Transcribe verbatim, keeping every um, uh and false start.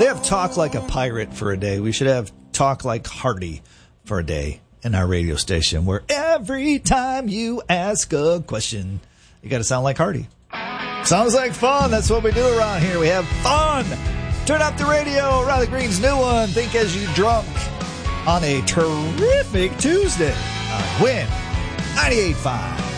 They have Talk Like a Pirate for a day. We should have Talk Like Hardy for a day in our radio station, where every time you ask a question, you got to sound like Hardy. Sounds like fun. That's what we do around here. We have fun. Turn up the radio. Riley Green's new one, Think As You Drunk, on a terrific Tuesday on Win ninety-eight point five.